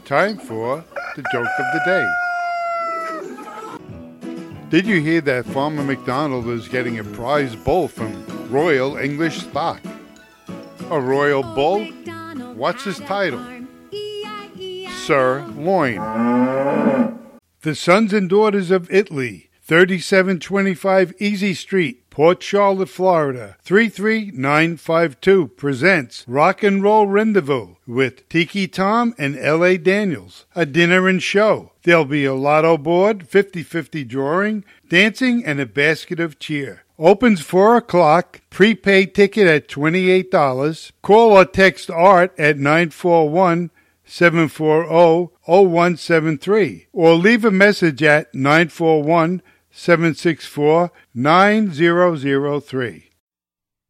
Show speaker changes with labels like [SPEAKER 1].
[SPEAKER 1] Time for the joke of the day. Did you hear that Farmer McDonald is getting a prize bull from Royal English Stock? A royal bull? What's his title? Sirloin. The Sons and Daughters of Italy, 3725 Easy Street, Port Charlotte, Florida, 33952 presents Rock and Roll Rendezvous with Tiki Tom and L.A. Daniels, a dinner and show. There'll be a lotto board, 50-50 drawing, dancing, and a basket of cheer. Opens 4 o'clock, prepaid ticket at $28. Call or text Art at 941-740-0173 or leave a message at 941-764-9003.